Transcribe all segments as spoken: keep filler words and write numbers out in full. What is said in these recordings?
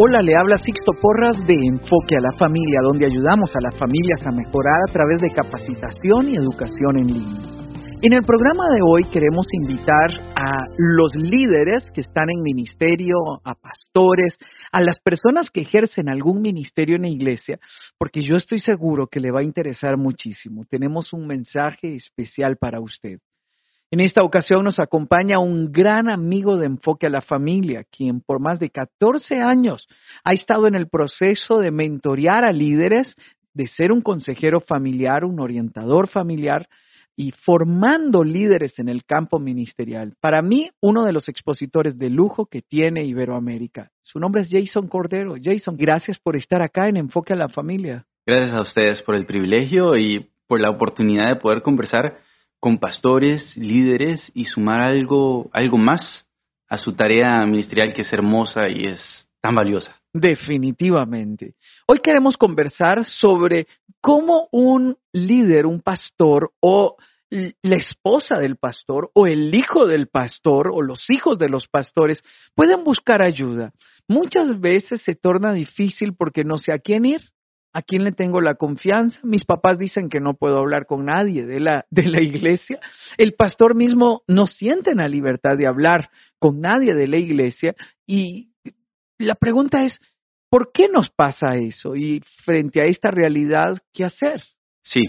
Hola, le habla Sixto Porras de Enfoque a la Familia, donde ayudamos a las familias a mejorar a través de capacitación y educación en línea. En el programa de hoy queremos invitar a los líderes que están en ministerio, a pastores, a las personas que ejercen algún ministerio en la iglesia, porque yo estoy seguro que le va a interesar muchísimo. Tenemos un mensaje especial para usted. En esta ocasión nos acompaña un gran amigo de Enfoque a la Familia, quien por más de catorce años ha estado en el proceso de mentorear a líderes, de ser un consejero familiar, un orientador familiar y formando líderes en el campo ministerial. Para mí, uno de los expositores de lujo que tiene Iberoamérica. Su nombre es Jason Cordero. Jason, gracias por estar acá en Enfoque a la Familia. Gracias a ustedes por el privilegio y por la oportunidad de poder conversar con pastores, líderes y sumar algo, algo más a su tarea ministerial que es hermosa y es tan valiosa. Definitivamente. Hoy queremos conversar sobre cómo un líder, un pastor o la esposa del pastor o el hijo del pastor o los hijos de los pastores pueden buscar ayuda. Muchas veces se torna difícil porque no sé a quién ir. ¿A quién le tengo la confianza? Mis papás dicen que no puedo hablar con nadie de la, de la iglesia. El pastor mismo no siente la libertad de hablar con nadie de la iglesia. Y la pregunta es, ¿por qué nos pasa eso? Y frente a esta realidad, ¿qué hacer? Sí,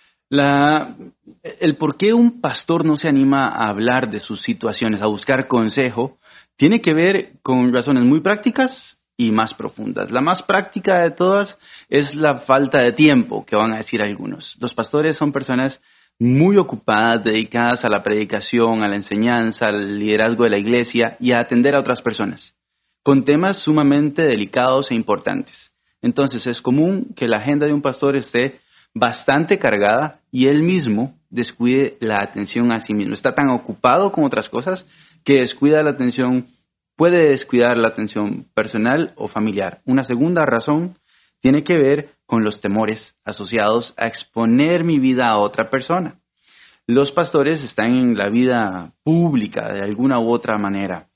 la, el por qué un pastor no se anima a hablar de sus situaciones, a buscar consejo, tiene que ver con razones muy prácticas y más profundas. La más práctica de todas es la falta de tiempo, que van a decir algunos. Los pastores son personas muy ocupadas, dedicadas a la predicación, a la enseñanza, al liderazgo de la iglesia y a atender a otras personas, con temas sumamente delicados e importantes. Entonces es común que la agenda de un pastor esté bastante cargada y él mismo descuide la atención a sí mismo. Está tan ocupado con otras cosas que descuida la atención Puede descuidar la atención personal o familiar. Una segunda razón tiene que ver con los temores asociados a exponer mi vida a otra persona. Los pastores están en la vida pública de alguna u otra manera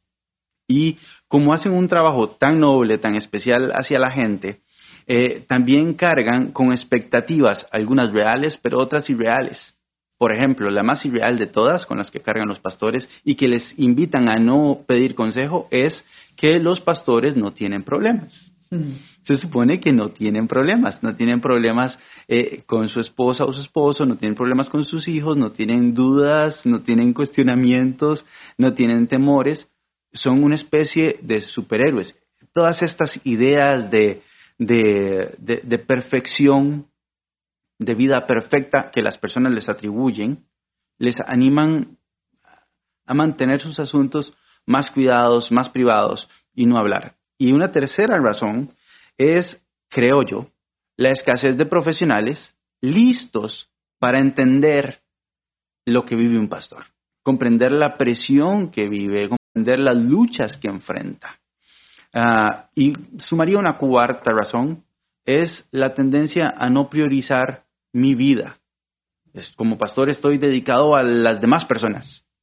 y como hacen un trabajo tan noble, tan especial hacia la gente, eh, también cargan con expectativas, algunas reales pero otras irreales. Por ejemplo, la más irreal de todas con las que cargan los pastores y que les invitan a no pedir consejo es que los pastores no tienen problemas. Mm. Se supone que no tienen problemas, no tienen problemas eh, con su esposa o su esposo, no tienen problemas con sus hijos, no tienen dudas, no tienen cuestionamientos, no tienen temores. Son una especie de superhéroes. Todas estas ideas de, de, de, de perfección, de vida perfecta que las personas les atribuyen, les animan a mantener sus asuntos más cuidados, más privados y no hablar. Y una tercera razón es, creo yo, la escasez de profesionales listos para entender lo que vive un pastor, comprender la presión que vive, comprender las luchas que enfrenta. Uh, y sumaría una cuarta razón, es la tendencia a no priorizar mi vida. Como pastor estoy dedicado a las demás personas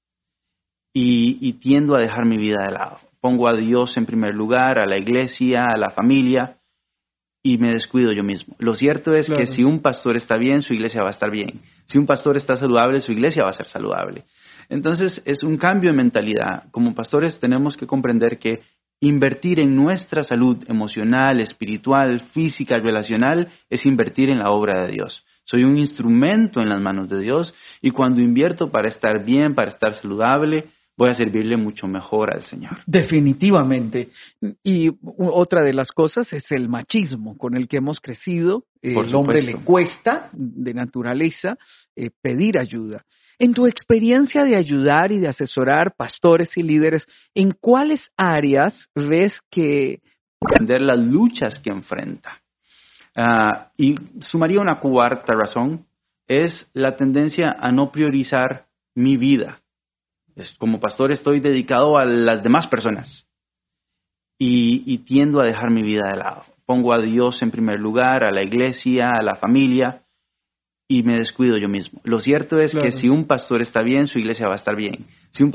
y, y tiendo a dejar mi vida de lado. Pongo a Dios en primer lugar, a la iglesia, a la familia y me descuido yo mismo. Lo cierto es claro. que si un pastor está bien, su iglesia va a estar bien. Si un pastor está saludable, su iglesia va a ser saludable. Entonces es un cambio de mentalidad. Como pastores tenemos que comprender que invertir en nuestra salud emocional, espiritual, física, relacional es invertir en la obra de Dios. Soy un instrumento en las manos de Dios y cuando invierto para estar bien, para estar saludable, voy a servirle mucho mejor al Señor. Definitivamente. Y otra de las cosas es el machismo con el que hemos crecido. El hombre le cuesta, de naturaleza, eh, pedir ayuda. En tu experiencia de ayudar y de asesorar pastores y líderes, ¿en cuáles áreas ves que entender las luchas que enfrenta? Uh, y sumaría una cuarta razón, es la tendencia a no priorizar mi vida. Es, como pastor estoy dedicado a las demás personas y, y tiendo a dejar mi vida de lado. Pongo a Dios en primer lugar, a la iglesia, a la familia y me descuido yo mismo. Lo cierto es claro. que si un pastor está bien, su iglesia va a estar bien.